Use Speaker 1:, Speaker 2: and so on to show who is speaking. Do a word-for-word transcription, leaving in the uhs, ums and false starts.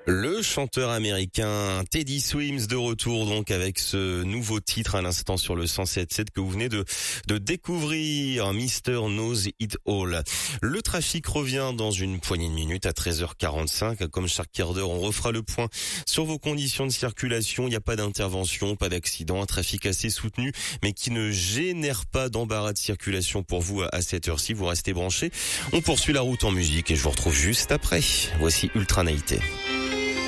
Speaker 1: Le chanteur américain Teddy Swims de retour donc avec ce nouveau titre à l'instant sur le cent sept sept que vous venez de, de découvrir, mister Knows It All. Le trafic revient dans une poignée de minutes à treize heures quarante-cinq. Comme chaque quart d'heure, on refera le point sur vos conditions de circulation. Il n'y a pas d'intervention, pas d'accident, un trafic assez soutenu mais qui ne génère pas d'embarras de circulation pour vous à cette heure-ci. Vous restez branchés. On poursuit la route en musique et je vous retrouve juste après. Voici Ultra Naïté.